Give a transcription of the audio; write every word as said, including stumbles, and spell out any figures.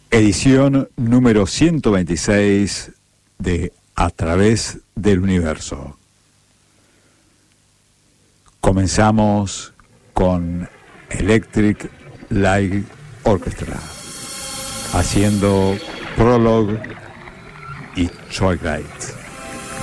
edición número ciento veintiséis de A Través del Universo. Comenzamos con Electric Light Orchestra, haciendo Prologue y Twilight.